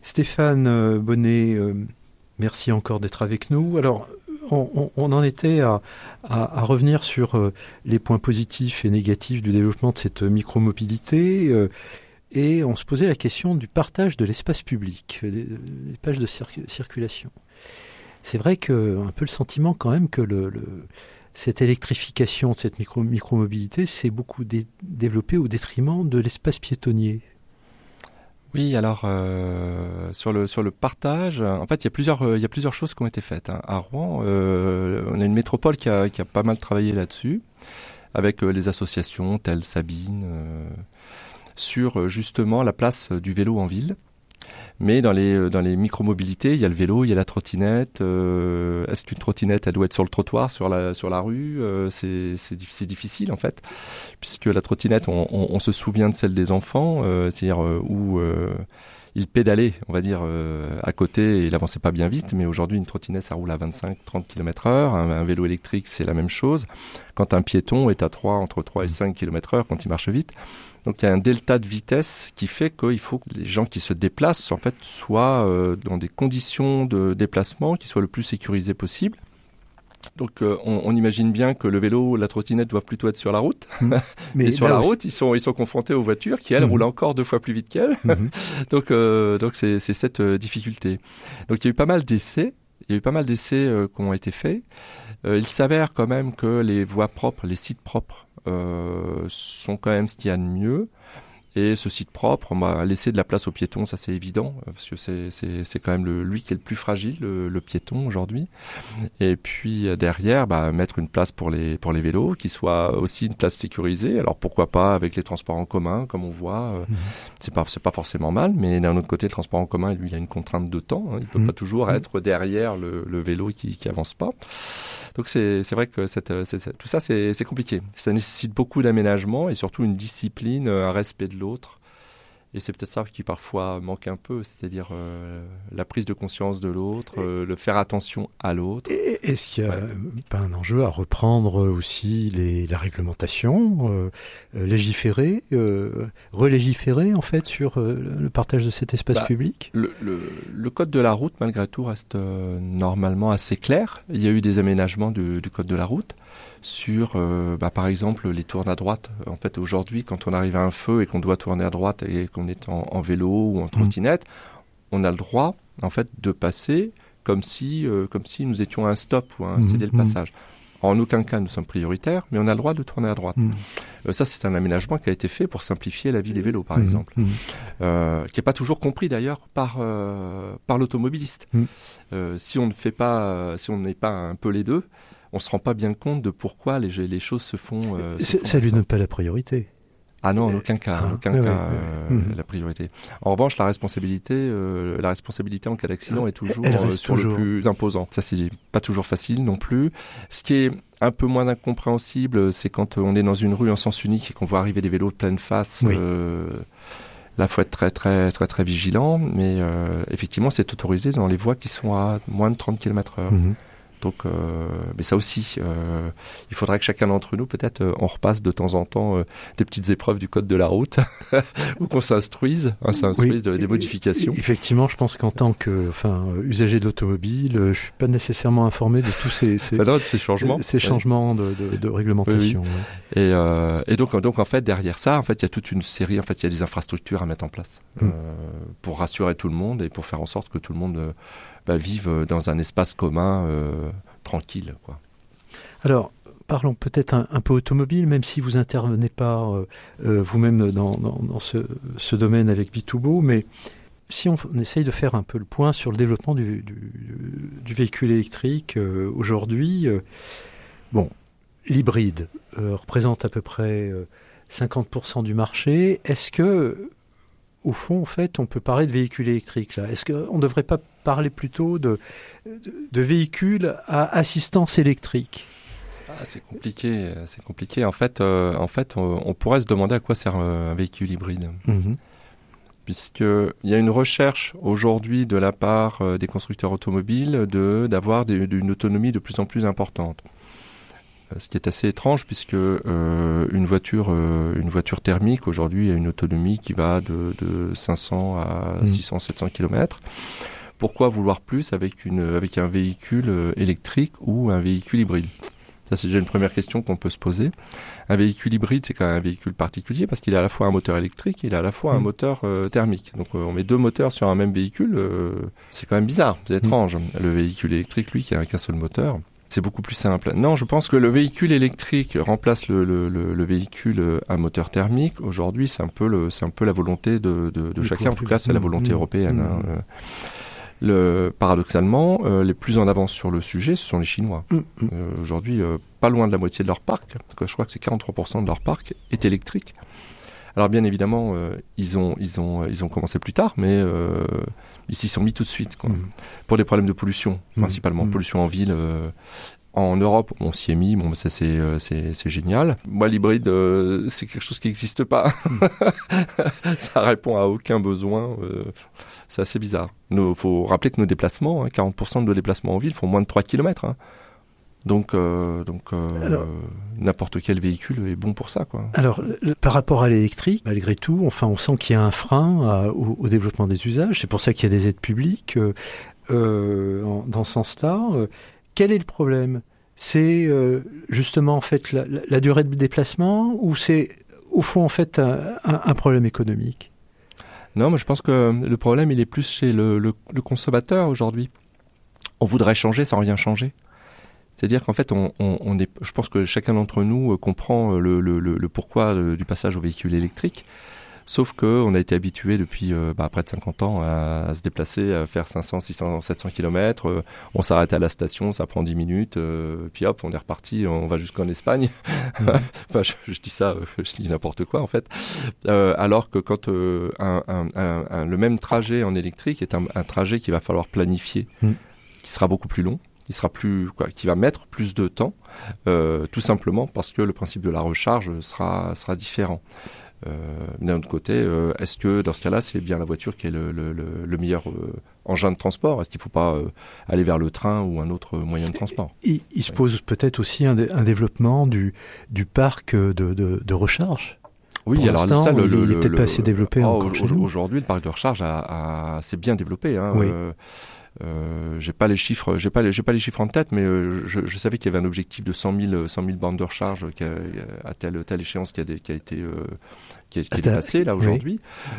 Stéphane Bonnet, merci encore d'être avec nous. Alors, on en était à revenir sur les points positifs et négatifs du développement de cette micromobilité et on se posait la question du partage de l'espace public, les pages de circulation. C'est vrai qu'un peu le sentiment quand même que cette électrification de cette micromobilité s'est beaucoup développée au détriment de l'espace piétonnier. Oui, alors sur le partage, en fait, il y a plusieurs choses qui ont été faites. À Rouen, on a une métropole qui a pas mal travaillé là-dessus, avec les associations telles Sabine, sur justement la place du vélo en ville. Mais dans les micromobilités, il y a le vélo, il y a la trottinette. Est-ce qu'une trottinette, elle doit être sur le trottoir, sur la rue c'est difficile en fait, puisque la trottinette, on se souvient de celle des enfants, c'est-à-dire où ils pédalaient, on va dire, à côté et il avançait pas bien vite. Mais aujourd'hui, une trottinette, ça roule à 25-30 km/h. Un vélo électrique, c'est la même chose. Quand un piéton est à entre 3 et 5 km/h, quand il marche vite. Donc il y a un delta de vitesse qui fait qu'il faut que les gens qui se déplacent en fait soient dans des conditions de déplacement qui soient le plus sécurisées possible. Donc on imagine bien que le vélo, la trottinette doivent plutôt être sur la route. Mais sur la route, ils sont confrontés aux voitures qui elles roulent encore 2 fois plus vite qu'elles. Donc c'est cette difficulté. Donc il y a eu pas mal d'essais. Il y a eu pas mal d'essais qui ont été faits. Il s'avère quand même que les voies propres, les sites propres, sont quand même ce qu'il y a de mieux. Et ce site propre, on va laisser de la place aux piétons, ça c'est évident, parce que c'est quand même lui qui est le plus fragile, le piéton aujourd'hui. Et puis derrière, mettre une place pour les vélos, qui soit aussi une place sécurisée. Alors pourquoi pas avec les transports en commun, comme on voit, c'est pas forcément mal, mais d'un autre côté, le transport en commun, lui, il a une contrainte de temps. Il peut pas toujours être derrière le vélo qui avance pas. Donc c'est vrai que tout ça c'est compliqué. Ça nécessite beaucoup d'aménagement et surtout une discipline, un respect de l'autre. Et c'est peut-être ça qui parfois manque un peu, c'est-à-dire la prise de conscience de l'autre, le faire attention à l'autre. Est-ce qu'il n'y a pas un enjeu à reprendre aussi la réglementation, légiférer, relégiférer en fait sur le partage de cet espace public ? Le code de la route, malgré tout, reste normalement assez clair. Il y a eu des aménagements du code de la route sur, par exemple, les tournes à droite. En fait, aujourd'hui, quand on arrive à un feu et qu'on doit tourner à droite et qu'on est en vélo ou en trottinette, on a le droit, en fait, de passer comme si nous étions à un stop ou à un céder le passage. En aucun cas, nous sommes prioritaires, mais on a le droit de tourner à droite. Ça, c'est un aménagement qui a été fait pour simplifier la vie des vélos, par exemple, qui n'est pas toujours compris d'ailleurs par l'automobiliste. Si on n'est pas un peu les deux, on se rend pas bien compte de pourquoi les choses se font. Ça lui donne pas la priorité. Ah non, en aucun cas, la priorité. En revanche, la responsabilité en cas d'accident est toujours le plus imposant. Ça, c'est pas toujours facile non plus. Ce qui est un peu moins incompréhensible, c'est quand on est dans une rue en sens unique et qu'on voit arriver des vélos de pleine face. Là, faut être très, très, très, très vigilant. Mais effectivement, c'est autorisé dans les voies qui sont à moins de 30 km/h. Donc, mais ça aussi, il faudrait que chacun d'entre nous, peut-être, on repasse de temps en temps des petites épreuves du code de la route, ou qu'on s'instruise, des modifications. Effectivement, je pense qu'en tant que, usager de l'automobile, je suis pas nécessairement informé de tous ces changements de réglementation. Oui. Et donc, en fait, derrière ça, en fait, il y a toute une série, en fait, il y a des infrastructures à mettre en place pour rassurer tout le monde et pour faire en sorte que tout le monde vivent dans un espace commun tranquille, quoi. Alors, parlons peut-être un peu automobile, même si vous intervenez pas vous-même dans ce domaine avec B2Bo, mais si on essaye de faire un peu le point sur le développement du véhicule électrique aujourd'hui, l'hybride représente à peu près 50% du marché. Est-ce que au fond, en fait, on peut parler de véhicules électriques là. Est-ce qu'on ne devrait pas parler plutôt de véhicules à assistance électrique ? C'est compliqué. En fait, on pourrait se demander à quoi sert un véhicule hybride. Puisqu'il y a une recherche aujourd'hui de la part des constructeurs automobiles d'avoir une autonomie de plus en plus importante. Ce qui est assez étrange puisque une voiture thermique aujourd'hui a une autonomie qui va de 500 à 600, 700 km. Pourquoi vouloir plus avec un véhicule électrique ou un véhicule hybride ? Ça, c'est déjà une première question qu'on peut se poser. Un véhicule hybride, c'est quand même un véhicule particulier parce qu'il a à la fois un moteur électrique et il a à la fois un moteur thermique. Donc, on met deux moteurs sur un même véhicule. C'est quand même bizarre, c'est étrange. Le véhicule électrique, lui, qui a qu'un seul moteur, c'est beaucoup plus simple. Non, je pense que le véhicule électrique remplace le véhicule à moteur thermique. Aujourd'hui, c'est un peu la volonté de chacun. En tout cas, c'est la volonté européenne. Paradoxalement, les plus en avance sur le sujet, ce sont les Chinois. Aujourd'hui, pas loin de la moitié de leur parc, je crois que c'est 43% de leur parc, est électrique. Alors bien évidemment, ils ont commencé plus tard, mais ils s'y sont mis tout de suite, quoi. Pour des problèmes de pollution, principalement. Pollution en ville. En Europe, on s'y est mis, bon, ça c'est génial. Moi, l'hybride, c'est quelque chose qui n'existe pas. Ça répond à aucun besoin. C'est assez bizarre. Faut rappeler que nos déplacements, 40% de nos déplacements en ville font moins de 3 km. Donc n'importe quel véhicule est bon pour ça, quoi. Alors, par rapport à l'électrique, malgré tout, enfin, on sent qu'il y a un frein au développement des usages. C'est pour ça qu'il y a des aides publiques dans ce sens-là. Quel est le problème ? C'est justement en fait la durée de déplacement ou c'est au fond en fait un problème économique ? Non, mais je pense que le problème il est plus chez le consommateur aujourd'hui. On voudrait changer sans rien changer. C'est-à-dire qu'en fait, je pense que chacun d'entre nous comprend le pourquoi du passage au véhicule électrique. Sauf qu'on a été habitué depuis près de 50 ans à se déplacer, à faire 500, 600, 700 km. On s'arrête à la station, ça prend 10 minutes, puis hop, on est reparti, on va jusqu'en Espagne. Enfin, je dis ça, je dis n'importe quoi en fait. Alors que quand le même trajet en électrique est un trajet qu'il va falloir planifier, qui sera beaucoup plus long, qui va mettre plus de temps, tout simplement parce que le principe de la recharge sera différent. D'un autre côté, est-ce que dans ce cas-là, c'est bien la voiture qui est le meilleur engin de transport ? Est-ce qu'il ne faut pas aller vers le train ou un autre moyen de transport ? Il se pose peut-être aussi un développement du parc de recharge. Oui, pour alors ça, il n'est peut-être pas assez développé encore chez nous. Aujourd'hui, le parc de recharge s'est bien développé. Oui. J'ai pas les chiffres en tête, mais je savais qu'il y avait un objectif de 100 000 bornes de recharge à telle échéance qui a été dépassé là aujourd'hui.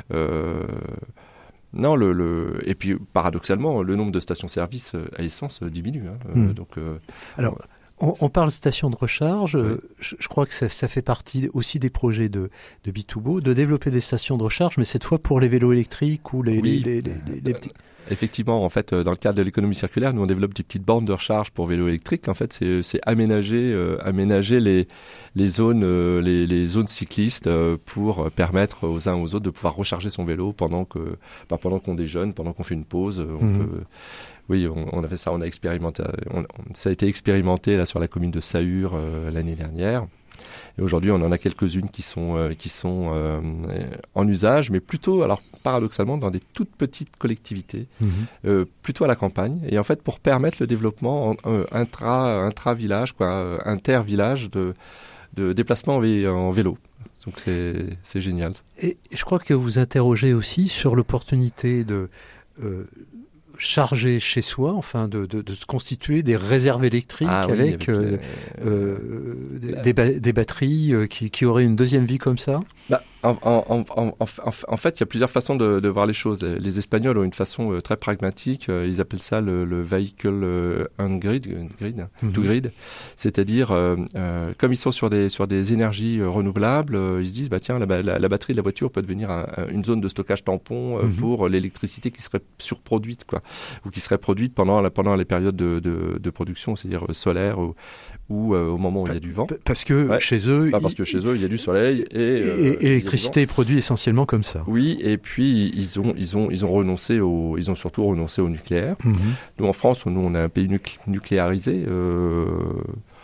Non, et puis paradoxalement, le nombre de stations-service à essence diminue. Donc, alors. On parle station de recharge. Oui. Je crois que ça fait partie aussi des projets de Bitubo de développer des stations de recharge, mais cette fois pour les vélos électriques ou les petits. Effectivement, en fait, dans le cadre de l'économie circulaire, nous on développe des petites bornes de recharge pour vélos électriques. En fait, c'est aménager les zones cyclistes pour permettre aux uns aux autres de pouvoir recharger son vélo pendant qu'on déjeune, pendant qu'on fait une pause. Oui, on a fait ça, on a expérimenté. Ça a été expérimenté là sur la commune de Sahur l'année dernière. Et aujourd'hui, on en a quelques-unes qui sont en usage, mais plutôt, alors paradoxalement, dans des toutes petites collectivités, plutôt à la campagne. Et en fait, pour permettre le développement intra-village, inter-village de déplacement en vélo. Donc c'est génial. Et je crois que vous interrogez aussi sur l'opportunité de charger chez soi, enfin de se constituer des réserves électriques avec des batteries qui auraient une deuxième vie comme ça. En fait, il y a plusieurs façons de voir les choses. Les Espagnols ont une façon très pragmatique. Ils appellent ça le vehicle to grid. C'est-à-dire, comme ils sont sur des énergies renouvelables, ils se disent, tiens, la batterie de la voiture peut devenir une zone de stockage tampon pour l'électricité qui serait surproduite, ou qui serait produite pendant les périodes de production, c'est-à-dire solaire ou au moment où il y a du vent. Parce que chez eux, parce que chez eux, il y a du soleil et l'électricité est produite essentiellement comme ça. Oui, et puis ils ont surtout renoncé au nucléaire. Nous en France, on est un pays nucléarisé.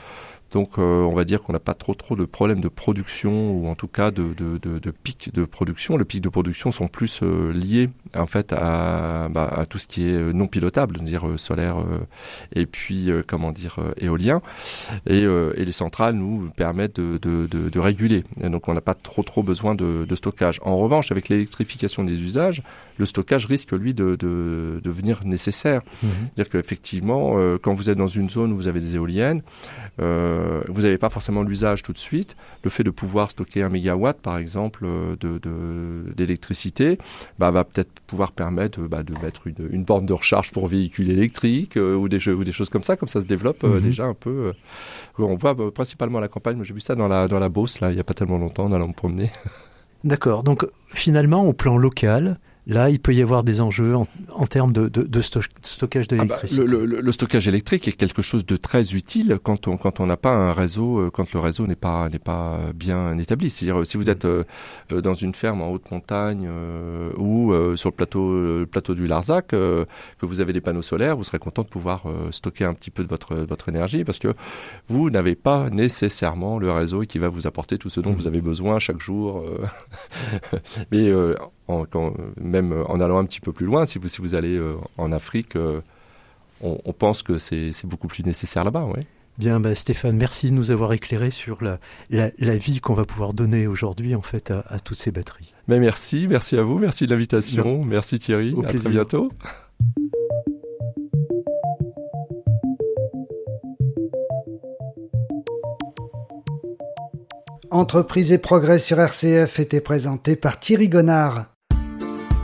Donc on va dire qu'on n'a pas trop de problèmes de production ou en tout cas de pic de production. Les pics de production sont plus liés en fait à tout ce qui est non pilotable, c'est-à-dire solaire et puis éolien. Et les centrales nous permettent de réguler. Et donc on n'a pas trop besoin de stockage. En revanche, avec l'électrification des usages, le stockage risque lui de devenir nécessaire. C'est-à-dire qu'effectivement, quand vous êtes dans une zone où vous avez des éoliennes, vous n'avez pas forcément l'usage tout de suite. Le fait de pouvoir stocker 1 mégawatt, par exemple, d'électricité, va peut-être pouvoir permettre de mettre une borne de recharge pour véhicules électriques ou des choses comme ça se développe déjà un peu. On voit principalement à la campagne. Moi, j'ai vu ça dans la Beauce, là, il n'y a pas tellement longtemps, en allant me promener. D'accord. Donc, finalement, au plan local, là, il peut y avoir des enjeux en termes de stockage d'électricité. Le stockage électrique est quelque chose de très utile quand on n'a pas un réseau, quand le réseau n'est pas bien établi. C'est-à-dire si vous êtes dans une ferme en haute montagne ou sur le plateau du Larzac, que vous avez des panneaux solaires, vous serez content de pouvoir stocker un petit peu de votre énergie parce que vous n'avez pas nécessairement le réseau qui va vous apporter tout ce dont vous avez besoin chaque jour. Mais même en allant un petit peu plus loin, si vous allez en Afrique, on pense que c'est beaucoup plus nécessaire là-bas. Ouais. Bien, Stéphane, merci de nous avoir éclairé sur la vie qu'on va pouvoir donner aujourd'hui en fait à toutes ces batteries. Mais merci à vous, merci de l'invitation, merci Thierry, à très bientôt. Entreprise et progrès sur RCF était présenté par Thierry Gonard.